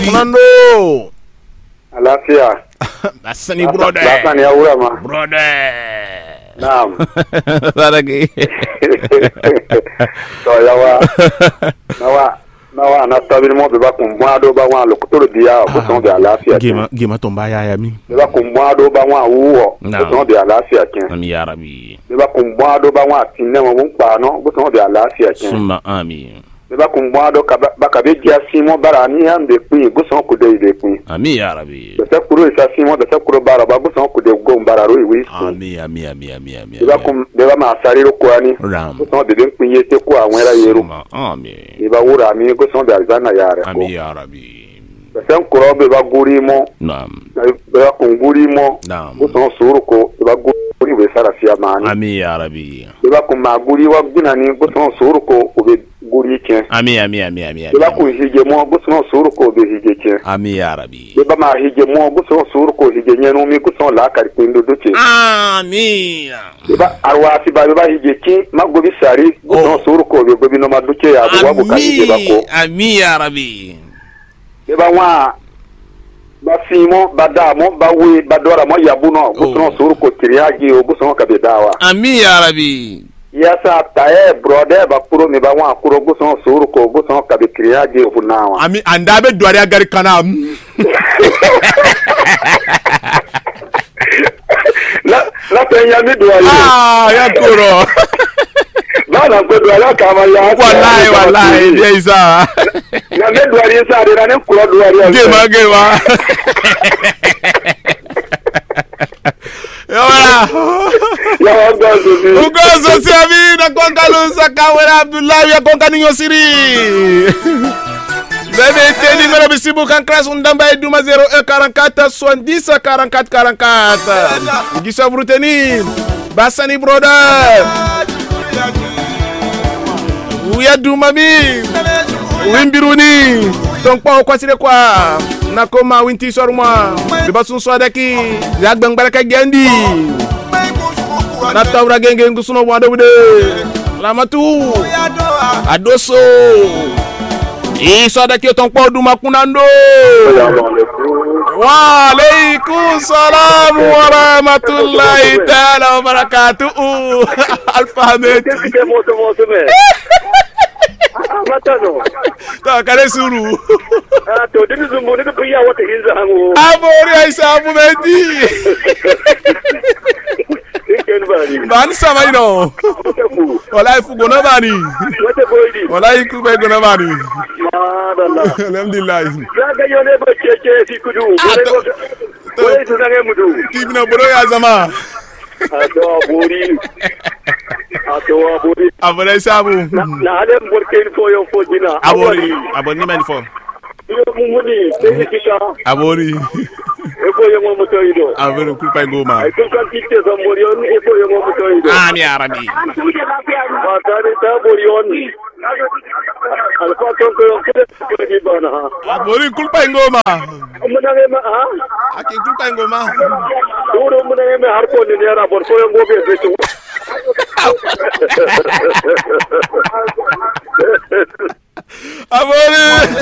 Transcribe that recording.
Kunando. Alafia. Asani brother. Asani ya urama. Brother. Naam. Saragi. So nawa na tabiri mo be ba kumbwa do ba wa lokotoro dia bo son de alafia. Gima tomba ya mi. Be ba kumbwa do ba wa wo bo son de alafia ken. Ami ya rabbi. Be ba kumbwa do ba wa tinne mo pa no bo son de alafia ken. Summa amin. Be ba kumbwa do ba ka be dia simo bara ni am de pin bo son ko de pin. Ami ya rabbi. Be sa kuro isa simo de sa kuro bara ba bo son ko de go bara ro iwi. Ami. Be ba ma sari ro ko ani. Bo son de pin yete ko awon era yero. Amin. Be ba wura mi go son de alzana yare ko. Ami ya rabbi. Be sa kuro be ba guri mo. Naam. Be ba kunguri mo. Naam. Bo son suru ko be ba guri be sara fia mani. Ami ya rabbi. Be ba kuma guri wa gina ni bo son suru ko o be guri ken. Ami. Be ba ku hije mo bo son suru ko be hije ken. Ami ya rabbi. Be ba ma hije mo bo son suru ko hije nyenu mi ko son la kari pindo do che. Ami. Be ba arwa si ba be ba hije kin ma go bi sari bo son suru ko be go bi no ma do che ya bo wa bo ka hije ba ko. Ami ya rabbi. Be ba wa ba simo ba da mo ba we ba dora mo yabu no bo son suru ko tiriagi o bo son ka be dawa. Ami ya rabbi. Yasa tae brother ba kuro mi ba wa kuro bo son suru ko bo son ka be tiriagi o funawa. Ami anda be duari agari kana. La penya mi duari. Ya kuro. Bana ko duari ka ma ya. Wallahi deisa. Na me duari sa de na ne kuro duari. Gema. Ya ugozo si amina konka lusa kawera Abdullahi ya konka ninyo siri. Bebe teni mera bisibu kan kras undamba eduma 044 70 44 44. Gisa bruteni. Basani brother. Uya duma mi. Wimbiruni. Tongpa kwasire kwa. Nakoma winti sorma. Beba sunso adaki. Yagbang baraka gendi. Natawra genge ngusuno wado bude. Lamatu. Adoso. Iso adaki tongpa duma kunando. Wa alaikum salam wa rahmatullahi ta'ala wa barakatuh. Alfahamet. Matano. Ta kale suru. To dimi zumbu ne ko ya wata hinza hango. Amori ai sabu medi. Bani sama ino. Wallahi fu gona bani. Wata boydi. Wallahi ku be gona bani. Madallah. Alhamdulillah. Zaga yone ba cece fi kudu. Wai su zange mudu. Tibina bro ya zama. Ato abori. Abore sabu. Na halem borken fo yo fo dina. Abori man fo. Yo mumuni, sai kika. Abori. Eko yo mo moto ido. Abori kulpa ngoma. Ai kun kan tike zamborion eko yo mo moto ido. Ami arabi. Matani ta borion. Alfa ton ko yo kede ko di bana. Abori kulpa ngoma. Munange ma ha? Aki kulpa ngoma. Duro munange me har ko ni era bor ko yo ngobe betu. Abori.